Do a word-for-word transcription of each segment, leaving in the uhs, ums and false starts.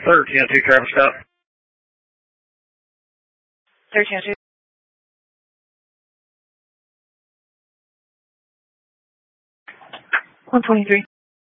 thirteen oh two Travis Scott. thirteen oh two. one twenty-three.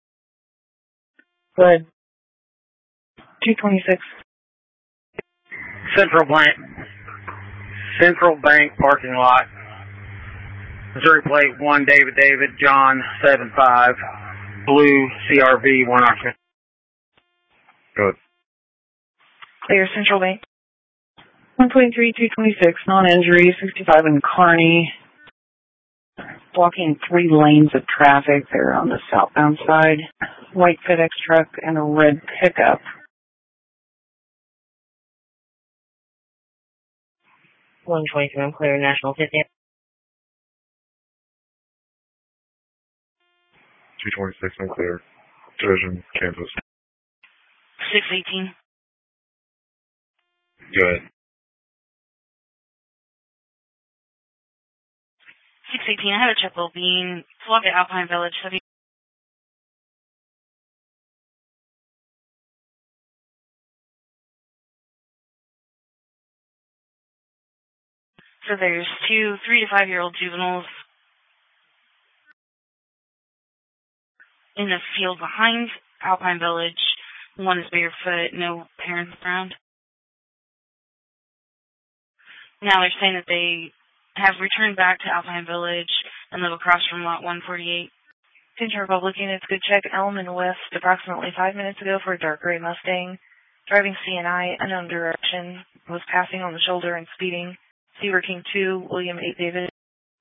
Go ahead. two twenty-six. Central Bank. Central Bank parking lot. Missouri plate one David David John seven five. Blue C R V one occupant. Good. Clear Central Bank. one twenty-three, two twenty-six, non-injury, sixty-five in Kearney. Blocking three lanes of traffic there on the southbound side. White FedEx truck and a red pickup. one twenty-three, I'm clear. National fifty. two twenty-six, I'm clear. Division, Kansas. six eighteen. Good. six eighteen, I had a triple beam. Swap at Alpine Village. So, so there's two three to five year old juveniles in the field behind Alpine Village. One is barefoot, no parents around. Now they're saying that they have returned back to Alpine Village and live across from lot one forty-eight. Attention Republican, it's good check. Elman West, approximately five minutes ago for a dark gray Mustang. Driving C N I, unknown direction, was passing on the shoulder and speeding. Seaver King two, William eight David.